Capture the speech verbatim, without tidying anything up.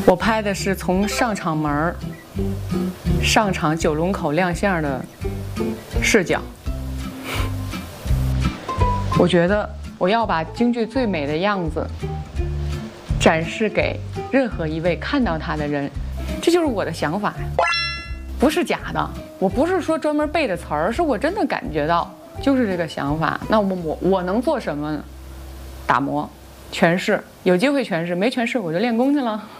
我拍的是从上场门儿、上场九龙口亮相的视角。我觉得我要把京剧最美的样子展示给任何一位看到它的人，这就是我的想法，不是假的。我不是说专门背的词儿，是我真的感觉到就是这个想法。那我我我能做什么呢？打磨、诠释，有机会诠释，没诠释我就练功去了。